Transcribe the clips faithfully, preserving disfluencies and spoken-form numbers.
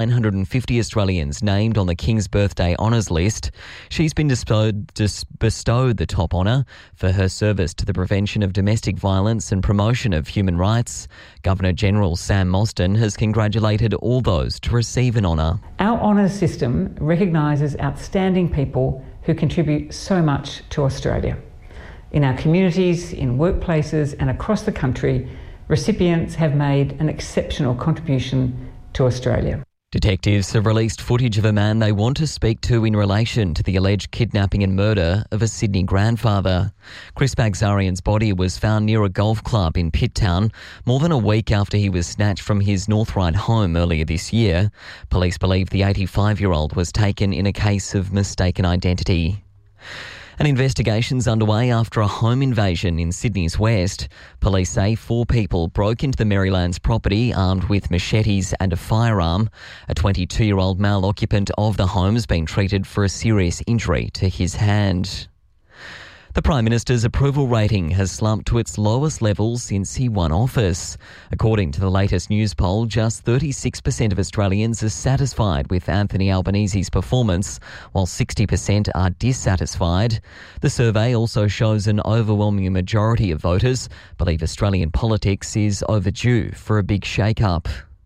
nine hundred fifty Australians named on the King's Birthday Honours list. She's been bestowed, dis- bestowed the top honour for her service to the prevention of domestic violence and promotion of human rights. Governor-General Sam Mostyn has congratulated all those to receive an honour. Our honours system recognises outstanding people who contribute so much to Australia. In our communities, in workplaces and across the country, recipients have made an exceptional contribution to Australia. Detectives have released footage of a man they want to speak to in relation to the alleged kidnapping and murder of a Sydney grandfather. Chris Bagzarian's body was found near a golf club in Pitt Town more than a week after he was snatched from his Northright home earlier this year. Police believe the eighty-five-year-old was taken in a case of mistaken identity. An investigation's underway after a home invasion in Sydney's west. Police say four people broke into the Marylands property armed with machetes and a firearm. A twenty-two-year-old male occupant of the home has been treated for a serious injury to his hand. The Prime Minister's approval rating has slumped to its lowest level since he won office. According to the latest news poll, just thirty-six percent of Australians are satisfied with Anthony Albanese's performance, while sixty percent are dissatisfied. The survey also shows an overwhelming majority of voters believe Australian politics is overdue for a big shake-up.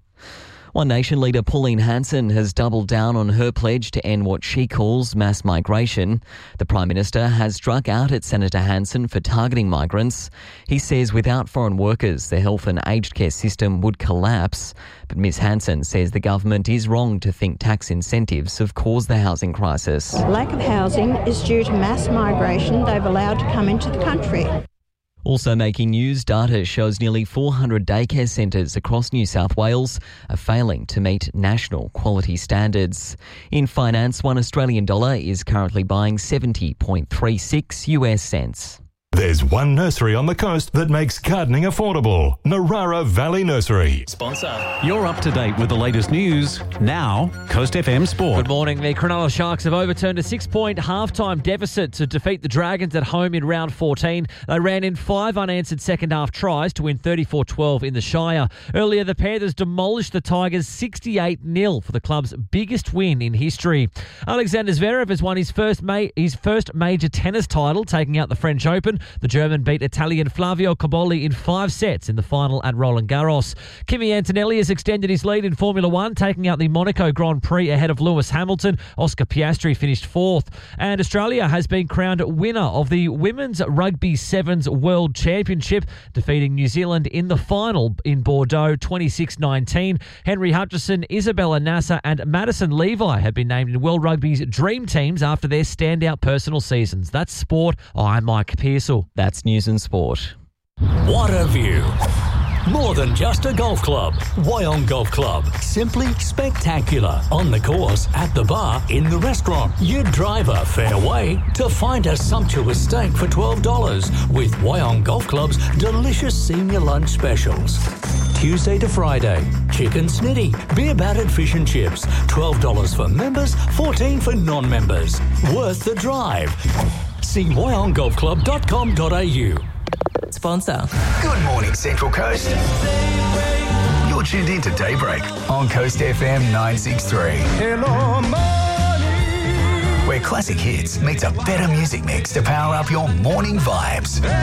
One Nation leader Pauline Hanson has doubled down on her pledge to end what she calls mass migration. The Prime Minister has struck out at Senator Hanson for targeting migrants. He says without foreign workers, the health and aged care system would collapse. But Ms Hanson says the government is wrong to think tax incentives have caused the housing crisis. Lack of housing is due to mass migration they've allowed to come into the country. Also making news, data shows nearly four hundred daycare centres across New South Wales are failing to meet national quality standards. In finance, one Australian dollar is currently buying seventy point three six US cents. There's one nursery on the coast that makes gardening affordable. Narara Valley Nursery. Sponsor. You're up to date with the latest news. Now, Coast F M Sport. Good morning. The Cronulla Sharks have overturned a six-point halftime deficit to defeat the Dragons at home in round fourteen. They ran in five unanswered second-half tries to win thirty-four twelve in the Shire. Earlier, the Panthers demolished the Tigers sixty-eight nil for the club's biggest win in history. Alexander Zverev has won his first ma- his first major tennis title, taking out the French Open. The German beat Italian Flavio Cobolli in five sets in the final at Roland Garros. Kimi Antonelli has extended his lead in Formula One, taking out the Monaco Grand Prix ahead of Lewis Hamilton. Oscar Piastri finished fourth. And Australia has been crowned winner of the Women's Rugby Sevens World Championship, defeating New Zealand in the final in Bordeaux twenty-six nineteen. Henry Hutchison, Isabella Nasser and Madison Levi have been named in World Rugby's dream teams after their standout personal seasons. That's sport. I'm Mike Pearsall. That's news and sport. What a view. More than just a golf club. Wyong Golf Club. Simply spectacular. On the course, at the bar, in the restaurant. You'd drive a fair way to find a sumptuous steak for twelve dollars with Wyong Golf Club's delicious senior lunch specials. Tuesday to Friday, chicken snitty, beer battered fish and chips. twelve dollars for members, fourteen dollars for non-members. Worth the drive. See wyong golf club dot com dot a u. Sponsor. Good morning, Central Coast. You're tuned in to Daybreak on Coast F M nine sixty-three. Hello, morning. Where classic hits meets a better music mix to power up your morning vibes.